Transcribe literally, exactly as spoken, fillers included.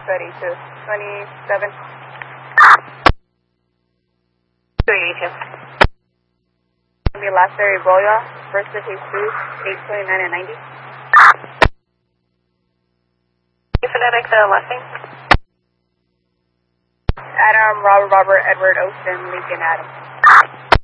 thirty-two. twenty-seven. two eighty-two. The last area Boya, first to Jesus, eight twenty-nine and ninety. Phonetic, the last name? Adam, Robert, Robert, Edward, Ocean, Lincoln, Adam.